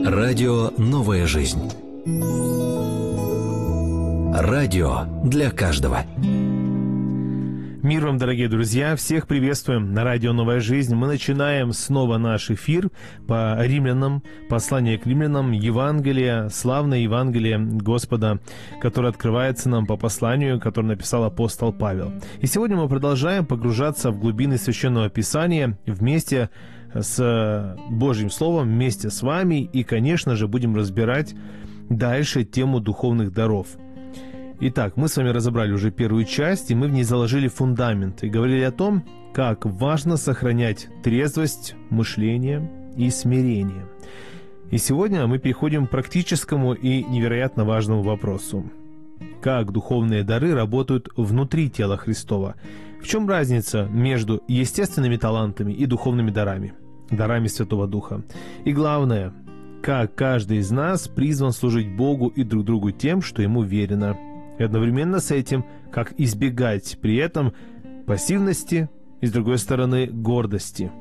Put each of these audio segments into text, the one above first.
Радио «Новая жизнь». Радио для каждого. Мир вам, дорогие друзья! Всех приветствуем на радио «Новая жизнь». Мы начинаем снова наш эфир по римлянам, послание к римлянам, Евангелие, славное Евангелие Господа, которое открывается нам по посланию, которое написал апостол Павел. И сегодня мы продолжаем погружаться в глубины Священного Писания вместе с Божьим Словом, вместе с вами, и, конечно же, будем разбирать дальше тему духовных даров. Итак, мы с вами разобрали уже первую часть, и мы в ней заложили фундамент и говорили о том, как важно сохранять трезвость мышления и смирение. И сегодня мы переходим к практическому и невероятно важному вопросу. Как духовные дары работают внутри тела Христова? В чем разница между естественными талантами и духовными дарами, дарами Святого Духа? И главное, как каждый из нас призван служить Богу и друг другу тем, что Ему верено. И одновременно с этим, как избегать при этом пассивности и, с другой стороны, гордости.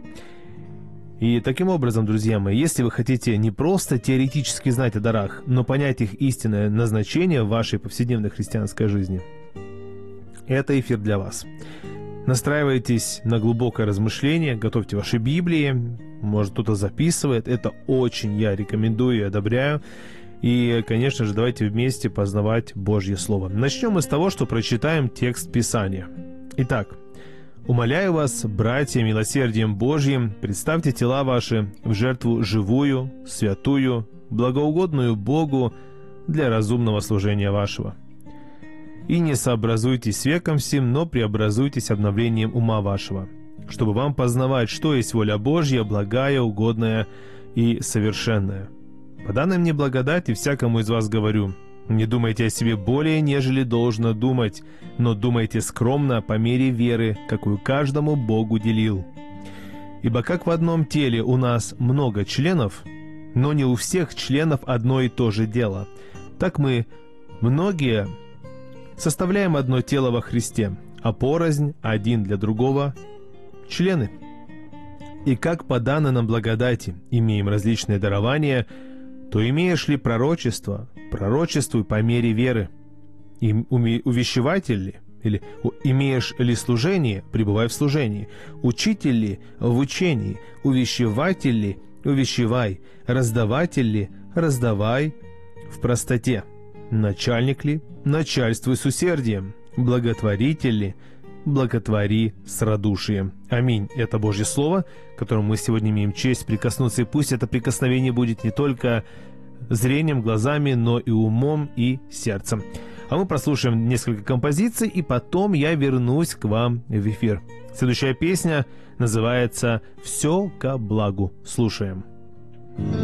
И таким образом, друзья мои, если вы хотите не просто теоретически знать о дарах, но понять их истинное назначение в вашей повседневной христианской жизни, это эфир для вас. Настраивайтесь на глубокое размышление, готовьте ваши Библии, может, кто-то записывает, это очень я рекомендую и одобряю. И, конечно же, давайте вместе познавать Божье Слово. Начнем мы с того, что прочитаем текст Писания. Итак, «Умоляю вас, братья, милосердием Божьим, представьте тела ваши в жертву живую, святую, благоугодную Богу для разумного служения вашего. И не сообразуйтесь с веком сим, но преобразуйтесь обновлением ума вашего, чтобы вам познавать, что есть воля Божья, благая, угодная и совершенная. По данной мне благодати всякому из вас говорю, не думайте о себе более, нежели должно думать, но думайте скромно по мере веры, какую каждому Бог уделил. Ибо как в одном теле у нас много членов, но не у всех членов одно и то же дело, так мы, многие, составляем одно тело во Христе, а порознь один для другого члены. И как по данной нам благодати имеем различные дарования, то имеешь ли пророчество, пророчествуй по мере веры. И увещеватель ли, или имеешь ли служение, пребывай в служении. Учитель ли, в учении. Увещеватель ли, увещевай. Раздаватель ли, раздавай в простоте. Начальник ли, начальствуй с усердием. Благотворитель ли, благотвори с радушием. Аминь. Это Божье Слово, к которому мы сегодня имеем честь прикоснуться, и пусть это прикосновение будет не только зрением, глазами, но и умом и сердцем. А мы прослушаем несколько композиций, и потом я вернусь к вам в эфир. Следующая песня называется «Все ко благу». Слушаем.